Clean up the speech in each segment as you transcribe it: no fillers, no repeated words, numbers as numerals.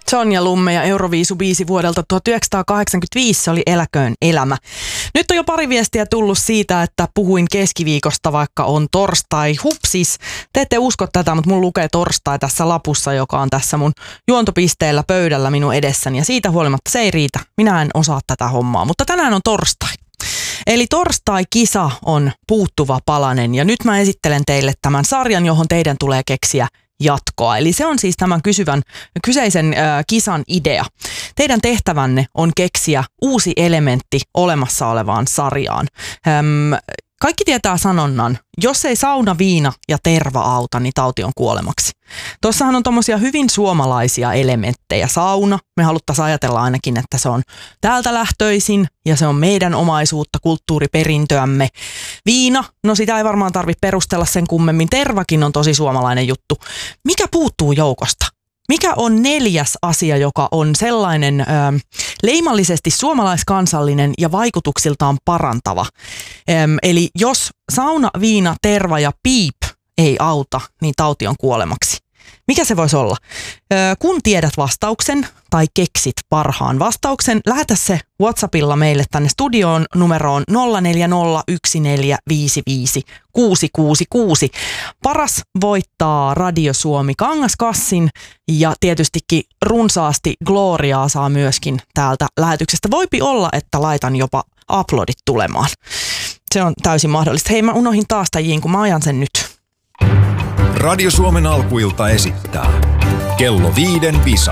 Sonja Lumme ja Euroviisubiisi vuodelta 1985, se oli Eläköön elämä. Nyt on jo pari viestiä tullut siitä, että puhuin keskiviikosta, vaikka on torstai. Hupsis, te ette usko tätä, mutta mun lukee torstai tässä lapussa, joka on tässä mun juontopisteellä pöydällä minun edessäni. Ja siitä huolimatta se ei riitä. Minä en osaa tätä hommaa, mutta tänään on torstai. Eli torstai-kisa on puuttuva palanen ja nyt mä esittelen teille tämän sarjan, johon teidän tulee keksiä jatkoa. Eli se on siis tämän kyseisen kisan idea. Teidän tehtävänne on keksiä uusi elementti olemassa olevaan sarjaan. Kaikki tietää sanonnan, jos ei sauna, viina ja terva auta, niin tauti on kuolemaksi. Tuossahan on tommosia hyvin suomalaisia elementtejä. Sauna, me haluttaisiin ajatella ainakin, että se on täältä lähtöisin ja se on meidän omaisuutta, kulttuuriperintöämme. Viina, no sitä ei varmaan tarvitse perustella sen kummemmin. Tervakin on tosi suomalainen juttu. Mikä puuttuu joukosta? Mikä on 4. asia, joka on sellainen leimallisesti suomalaiskansallinen ja vaikutuksiltaan parantava? Eli jos sauna, viina, terva ja piip ei auta, niin tauti on kuolemaksi. Mikä se voisi olla? Kun tiedät vastauksen tai keksit parhaan vastauksen, lähetä se WhatsAppilla meille tänne studioon numeroon 0401455666. Paras voittaa Radio Suomi kangaskassin ja tietystikin runsaasti gloriaa saa myöskin täältä lähetyksestä. Voipi olla, että laitan jopa uploadit tulemaan. Se on täysin mahdollista. Hei, mä unohdin taas tämän kun mä ajan sen nyt. Radio Suomen alkuilta esittää Kello 5 visa.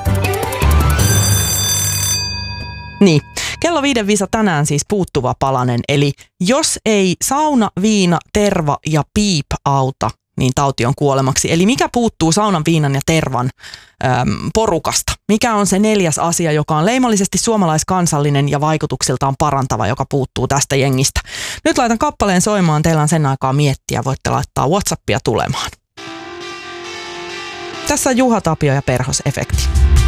Niin, Kello 5 visa tänään siis puuttuva palanen. Eli jos ei sauna, viina, terva ja piip auta, niin tauti on kuolemaksi. Eli mikä puuttuu saunan, viinan ja tervan porukasta? Mikä on se 4. asia, joka on leimallisesti suomalaiskansallinen ja vaikutuksiltaan parantava, joka puuttuu tästä jengistä? Nyt laitan kappaleen soimaan, teillä on sen aikaa miettiä, voitte laittaa WhatsAppia tulemaan. Tässä on Juha Tapio ja Perhos-efekti.